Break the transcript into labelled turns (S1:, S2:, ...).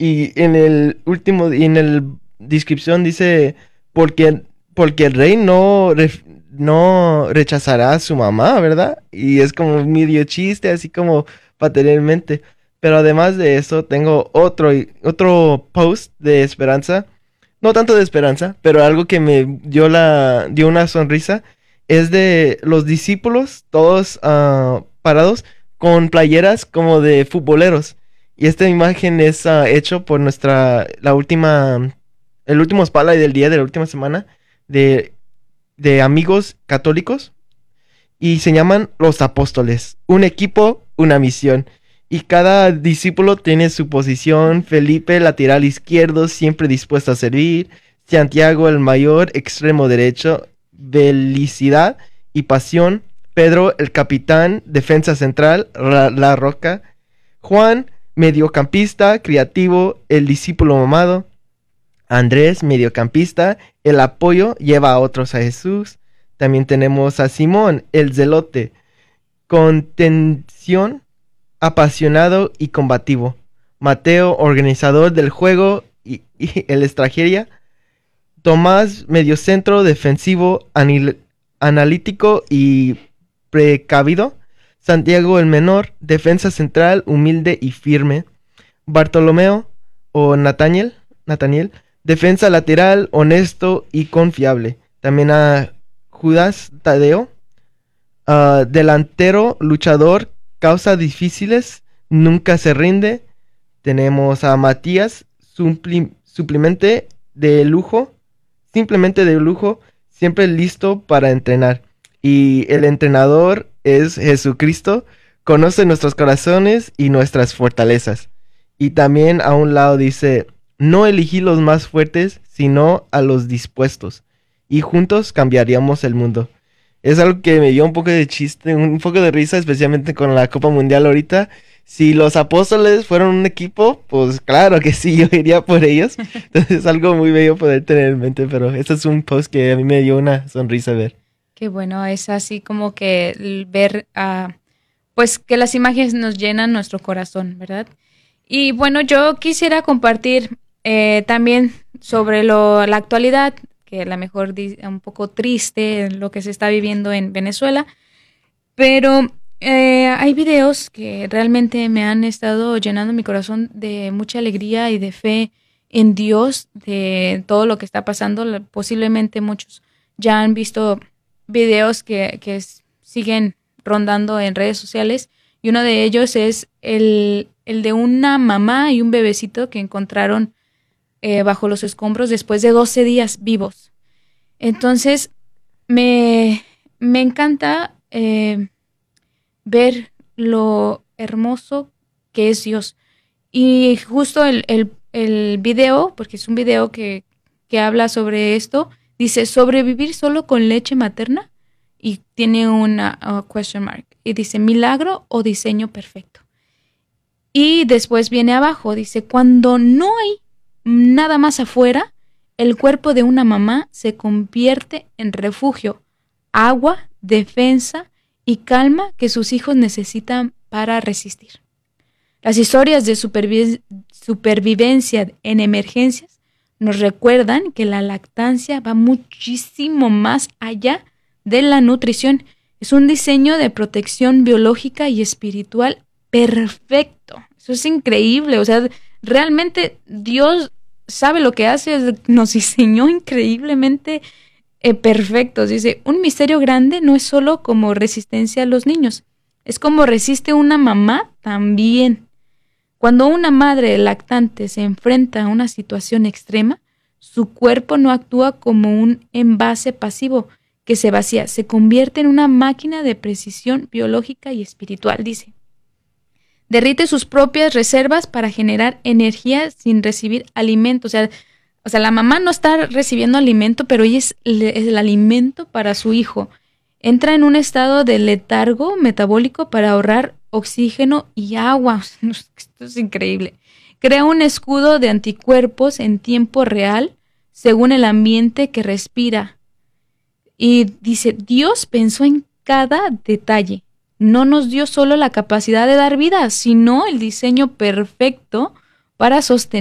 S1: Y en el descripción dice, porque, porque el rey no rechazará a su mamá, ¿verdad? Y es como medio chiste, así como para tener en mente. Pero además de eso, tengo otro post de esperanza. No tanto de esperanza, pero algo que me dio una sonrisa. Es de los discípulos, todos parados, con playeras como de futboleros. Y esta imagen es hecho por el último spotlight del día de la última semana de, de amigos católicos y se llaman los apóstoles. Un equipo, una misión. Y cada discípulo tiene su posición. Felipe, lateral izquierdo, siempre dispuesto a servir. Santiago, el mayor, extremo derecho. Felicidad y pasión. Pedro, el capitán, defensa central, la roca. Juan, mediocampista, creativo, el discípulo mamado. Andrés, mediocampista, el apoyo, lleva a otros a Jesús. También tenemos a Simón, el zelote, contención, apasionado y combativo. Mateo, organizador del juego y el estrategia. Tomás, mediocentro, defensivo, analítico y precavido. Santiago, el menor, defensa central, humilde y firme. Bartolomeo o Nataniel, defensa lateral, honesto y confiable. También a Judas Tadeo, delantero, luchador, causa difíciles, nunca se rinde. Tenemos a Matías, suplemente de lujo, simplemente de lujo, siempre listo para entrenar. Y el entrenador es Jesucristo, conoce nuestros corazones y nuestras fortalezas. Y también a un lado dice, no elegí los más fuertes, sino a los dispuestos. Y juntos cambiaríamos el mundo. Es algo que me dio un poco de chiste, un poco de risa, especialmente con la Copa Mundial ahorita. Si los apóstoles fueron un equipo, pues claro que sí, yo iría por ellos. Entonces es algo muy bello poder tener en mente, pero este es un post que a mí me dio una sonrisa ver.
S2: Qué bueno, es así como que ver, pues que las imágenes nos llenan nuestro corazón, ¿verdad? Y bueno, yo quisiera compartir también sobre la actualidad, que a lo mejor un poco triste lo que se está viviendo en Venezuela, pero hay videos que realmente me han estado llenando mi corazón de mucha alegría y de fe en Dios, de todo lo que está pasando. Posiblemente muchos ya han visto videos que siguen rondando en redes sociales, y uno de ellos es el de una mamá y un bebecito que encontraron bajo los escombros después de 12 días vivos. Entonces, me encanta ver lo hermoso que es Dios. Y justo el video, porque es un video que habla sobre esto, dice, sobrevivir solo con leche materna, y tiene una question mark, y dice, milagro o diseño perfecto. Y después viene abajo, dice, cuando no hay nada más afuera, el cuerpo de una mamá se convierte en refugio, agua, defensa y calma que sus hijos necesitan para resistir. Las historias de supervivencia en emergencias nos recuerdan que la lactancia va muchísimo más allá de la nutrición. Es un diseño de protección biológica y espiritual perfecto. Eso es increíble. O sea, realmente Dios sabe lo que hace. Nos diseñó increíblemente perfectos. Dice, un misterio grande no es solo como resistencia a los niños. Es como resiste una mamá también. Cuando una madre lactante se enfrenta a una situación extrema, su cuerpo no actúa como un envase pasivo que se vacía, se convierte en una máquina de precisión biológica y espiritual, dice. Derrite sus propias reservas para generar energía sin recibir alimento. O sea, la mamá no está recibiendo alimento, pero ella es el alimento para su hijo. Entra en un estado de letargo metabólico para ahorrar oxígeno y agua. Esto es increíble. Crea un escudo de anticuerpos en tiempo real según el ambiente que respira. Y dice, Dios pensó en cada detalle. No nos dio solo la capacidad de dar vida, sino el diseño perfecto para sostener